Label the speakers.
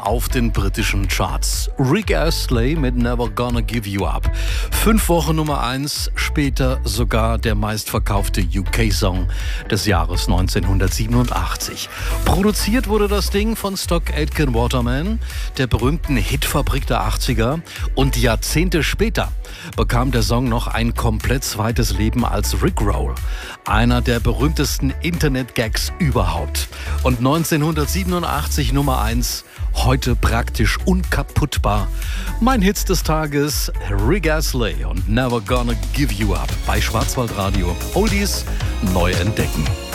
Speaker 1: auf den britischen Charts. Rick Astley mit Never Gonna Give You Up. 5 Wochen Nummer 1, später sogar der meistverkaufte UK-Song des Jahres 1987. Produziert wurde das Ding von Stock Aitken Waterman, der berühmten Hitfabrik der 80er. Und Jahrzehnte später bekam der Song noch ein komplett zweites Leben als Rickroll. Einer der berühmtesten Internet-Gags überhaupt. Und 1987 Nummer 1, heute praktisch unkaputtbar. Mein Hits des Tages, Rick Astley und Never Gonna Give You Up bei Schwarzwaldradio. Oldies neu entdecken.